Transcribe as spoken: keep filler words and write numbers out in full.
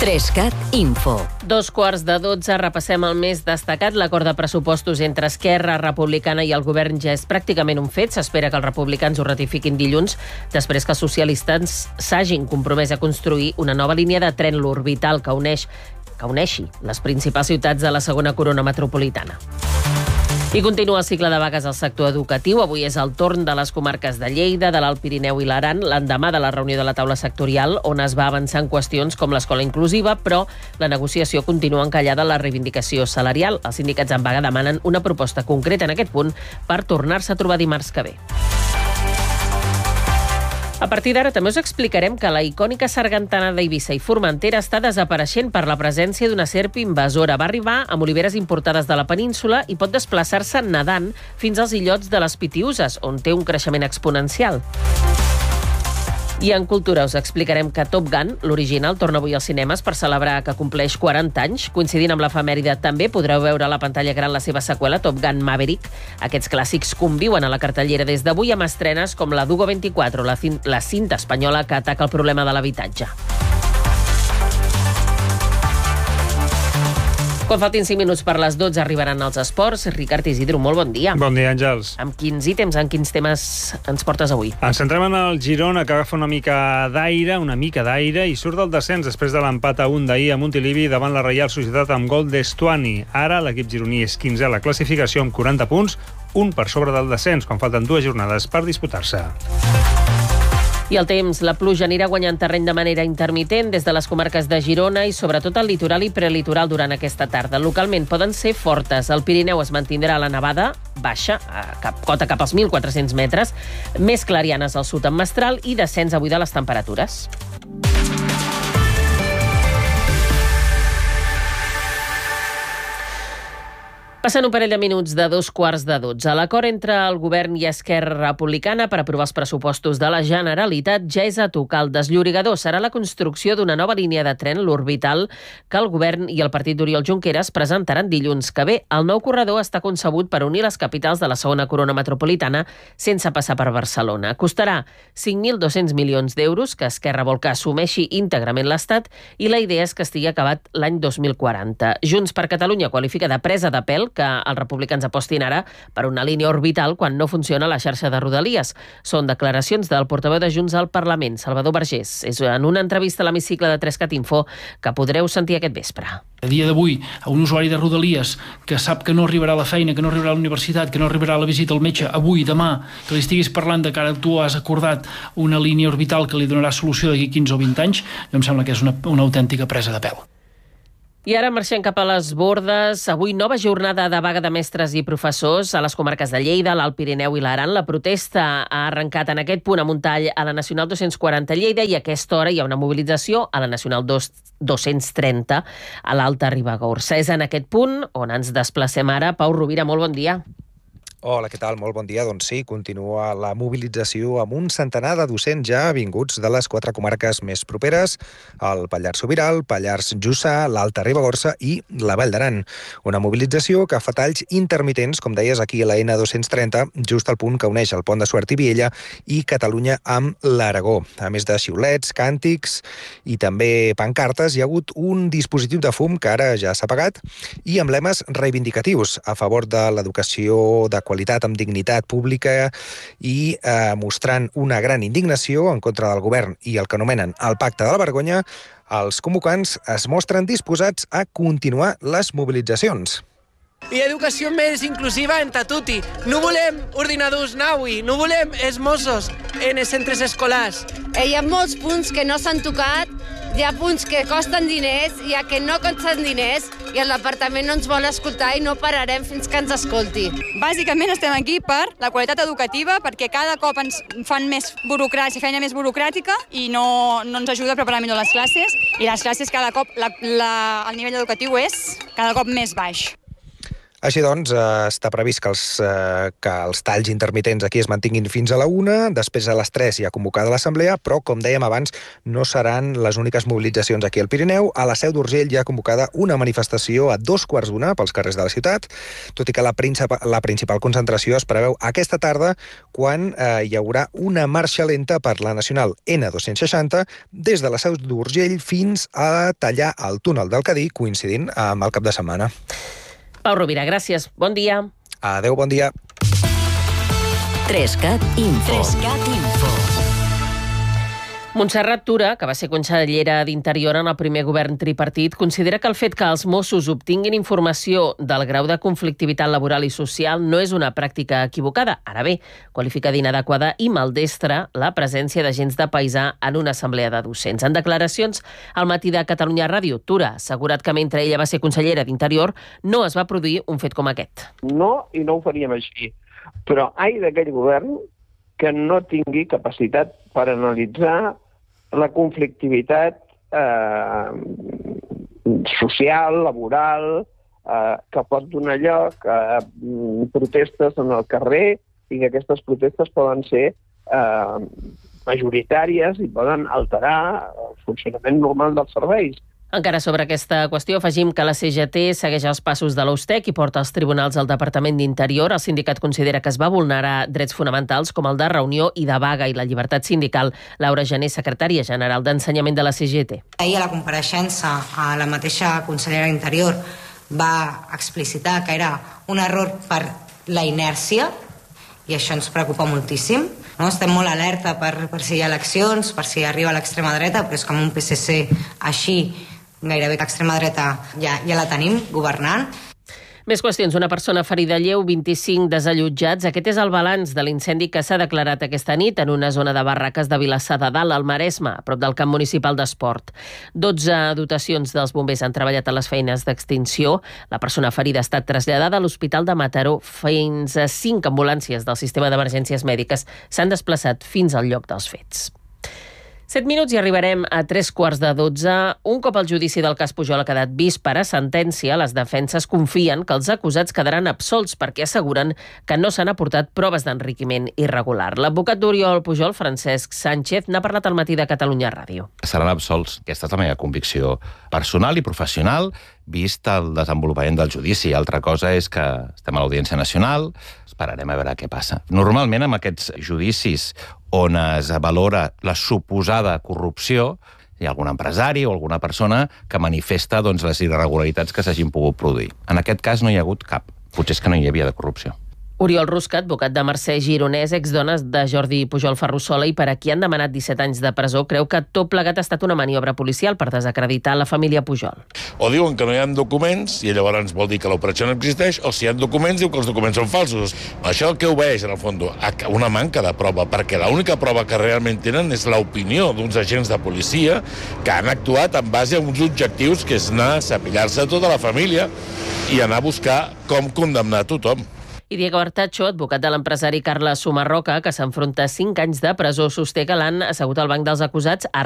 Trescat Info. Dos quarts de dotze, repassem el més destacat. L'acord de pressupostos entre Esquerra Republicana i el govern ja és pràcticament un fet. S'espera que els republicans ho ratifiquin dilluns, després que els socialistes s'hagin compromès a construir una nova línia de tren, l'Orbital, que uneix, que uneixi les principals ciutats de la segona corona metropolitana. I continua el cicle de vagues al sector educatiu. Avui és el torn de les comarques de Lleida, de l'Alt Pirineu i l'Aran, l'endemà de la reunió de la taula sectorial, on es va avançar en qüestions com l'escola inclusiva, però la negociació continua encallada en la reivindicació salarial. Els sindicats en vaga demanen una proposta concreta en aquest punt per tornar-se a trobar dimarts que ve. A partir d'ara també us explicarem que la icònica sargantana d'Eivissa i Formentera està desapareixent per la presència d'una serp invasora. Va arribar amb oliveres importades de la península i pot desplaçar-se nedant fins als illots de les Pitiüses, on té un creixement exponencial. I en cultura us explicarem que Top Gun, l'original, torna avui als cinemes per celebrar que compleix quaranta anys. Coincidint amb l'efemèride, també podreu veure a la pantalla gran la seva seqüela, Top Gun Maverick. Aquests clàssics conviuen a la cartellera des d'avui amb estrenes com la Dugo vint-i-quatre, la, la cinta espanyola que ataca el problema de l'habitatge. Quan faltin cinc minuts per les dotze arribaran els esports. Ricard Isidro, molt bon dia. Bon dia, Àngels. Amb quins ítems, amb quins temes ens portes avui? Ens centrem en el Girona, que agafa una mica d'aire, una mica d'aire, i surt del descens després de l'empat a un d'ahir a Montilivi davant la Reial Societat amb gol d'Estuani. Ara l'equip gironí és quinzè a la classificació amb quaranta punts, un per sobre del descens, quan falten dues jornades per disputar-se. I el temps, la pluja anirà guanyant terreny de manera intermitent des de les comarques de Girona i sobretot al litoral i prelitoral durant aquesta tarda. Localment poden ser fortes. Al Pirineu es mantindrà la nevada baixa, a cap, cota cap als mil quatre-cents metres, més clarianes al sud amb mestral i descens avui de les temperatures. Passen un parell de minuts de dos quarts de dotze. L'acord entre el govern i Esquerra Republicana per aprovar els pressupostos de la Generalitat ja és a tocar. El desllorigador serà la construcció d'una nova línia de tren, l'Orbital, que el govern i el partit d'Oriol Junqueras presentaran dilluns que ve. El nou corredor està concebut per unir les capitals de la segona corona metropolitana sense passar per Barcelona. Costarà cinc mil dos-cents milions d'euros, que Esquerra vol que assumeixi íntegrament l'Estat, i la idea és que estigui acabat l'any dos mil quaranta. Junts per Catalunya qualifica de presa de pèl que els republicans apostin ara per una línia orbital quan no funciona la xarxa de Rodalies. Són declaracions del portaveu de Junts al Parlament, Salvador Vergés. És en una entrevista a l'hemicicle de Trescat Info que podreu sentir aquest vespre. A dia d'avui, a un usuari de Rodalies que sap que no arribarà a la feina, que no arribarà a la universitat, que no arribarà a la visita al metge avui, demà, que li estiguis parlant de que ara tu has acordat una línia orbital que li donarà solució d'aquí quinze o vint anys, jo em sembla que és una, una autèntica presa de pèl. I ara marxem cap a les Bordes. Avui nova jornada de vaga de mestres i professors a les comarques de Lleida, l'Alt Pirineu i l'Aran. La protesta ha arrencat en aquest punt a Montall a la Nacional dos-cents quaranta a Lleida i a aquesta hora hi ha una mobilització a la Nacional dos-cents trenta a l'Alta Ribagorça. És en aquest punt on ens desplacem ara. Pau Rovira, molt bon dia. Hola, què tal? Molt bon dia. Doncs sí, continua la mobilització amb un centenar de docents ja vinguts de les quatre comarques més properes, el Pallars Sobirà, el Pallars Jussà, l'Alta Ribagorça i la Vall d'Aran. Una mobilització que fa talls intermitents, com deies, aquí a la N dos-cents trenta, just al punt que uneix el Pont de Suert i Viella i Catalunya amb l'Aragó. A més de xiulets, càntics i també pancartes, hi ha hagut un dispositiu de fum que ara ja s'ha apagat i emblemes reivindicatius a favor de l'educació de qualitat qualitat amb dignitat pública i eh, mostrant una gran indignació en contra del govern i el que anomenen el Pacte de la Vergonya, els convocants es mostren disposats a continuar les mobilitzacions. I educació més inclusiva en Tatuti. No volem ordinadors Naui, no volem esmossos en els centres escolars. Hi ha molts punts que no s'han tocat, hi ha punts que costen diners, hi ha que no costen diners i el departament no ens vol escoltar i no pararem fins que ens escolti. Bàsicament estem aquí per la qualitat educativa, perquè cada cop ens fan més burocràcia, feina més burocràtica i no, no ens ajuda a preparar millor les classes i les classes cada cop, la, la, el nivell educatiu és cada cop més baix. Així doncs, eh, està previst que els, eh, que els talls intermitents aquí es mantinguin fins a la una, després a les tres hi ha convocada l'assemblea, però, com dèiem abans, no seran les úniques mobilitzacions aquí al Pirineu. A la Seu d'Urgell hi ha convocada una manifestació a dos quarts d'una pels carrers de la ciutat, tot i que la, princip la principal concentració es preveu aquesta tarda, quan eh, hi haurà una marxa lenta per la Nacional N dos-cents seixanta des de la Seu d'Urgell fins a tallar el túnel del Cadí, coincidint amb el cap de setmana. Pau Rovira, gràcies. Bon dia. Adéu, bon dia. Trescat Info. Trescat Info. Montserrat Tura, que va ser consellera d'Interior en el primer govern tripartit, considera que el fet que els Mossos obtinguin informació del grau de conflictivitat laboral i social no és una pràctica equivocada. Ara bé, qualifica d'inadequada i maldestra la presència d'agents de paisà en una assemblea de docents. En declaracions al matí de Catalunya Ràdio, Tura ha assegurat que mentre ella va ser consellera d'Interior no es va produir un fet com aquest. No, i no ho faríem així. Però ai d'aquell govern que no tingui capacitat per analitzar la conflictivitat eh, social, laboral, eh, que pot donar lloc a protestes en el carrer i que aquestes protestes poden ser eh, majoritàries i poden alterar el funcionament normal dels serveis. Encara sobre aquesta qüestió, afegim que la C G T segueix els passos de l'Austec i porta als tribunals al Departament d'Interior. El sindicat considera que es va vulnerar drets fonamentals com el de reunió i de vaga i la llibertat sindical. Laura Gené, secretària general d'Ensenyament de la C G T. Ahir a la compareixença a la mateixa consellera d'Interior va explicitar que era un error per la inèrcia i això ens preocupa moltíssim. No? Estem molt alerta per, per si hi ha eleccions, per si arriba l'extrema dreta, però és que amb un P S C així gairebé que l'extrema dreta ja, ja la tenim governant. Més qüestions. Una persona ferida lleu, vint-i-cinc desallotjats. Aquest és el balanç de l'incendi que s'ha declarat aquesta nit en una zona de barraques de Vilassar de Dalt, al Maresme, a prop del camp municipal d'esport. dotze dotacions dels bombers han treballat a les feines d'extinció. La persona ferida ha estat traslladada a l'Hospital de Mataró. Fins a cinc ambulàncies del sistema d'emergències mèdiques s'han desplaçat fins al lloc dels fets. Set minuts i arribarem a tres quarts de dotze. Un cop el judici del cas Pujol ha quedat vist per a sentència, les defenses confien que els acusats quedaran absolts perquè asseguren que no s'han aportat proves d'enriquiment irregular. L'advocat d'Oriol Pujol, Francesc Sánchez, n'ha parlat al matí de Catalunya Ràdio. Seran absolts. Aquesta és la meva convicció personal i professional, vist el desenvolupament del judici. Altra cosa és que estem a l'Audiència Nacional, esperarem a veure què passa. Normalment, amb aquests judicis on es valora la suposada corrupció, hi ha algun empresari o alguna persona que manifesta doncs, les irregularitats que s'hagin pogut produir. En aquest cas no hi ha hagut cap. Potser és que no hi havia de corrupció. Oriol Rusca, advocat de Mercè Gironès, exdones de Jordi Pujol Ferrusola i per a qui han demanat disset anys de presó, creu que tot plegat ha estat una maniobra policial per desacreditar la família Pujol. O diuen que no hi ha documents i llavors vol dir que l'operació no existeix, o si hi ha documents diu que els documents són falsos. Això que obeeix, en el fons, a una manca de prova, perquè l'única prova que realment tenen és l'opinió d'uns agents de policia que han actuat en base a uns objectius que és anar a sapillar-se tota la família i anar a buscar com condemnar tothom. I Diego Artacho, advocat de l'empresari Carles Sumarroca, que s'enfronta a cinc anys de presó, sosté que l'han assegut al banc dels acusats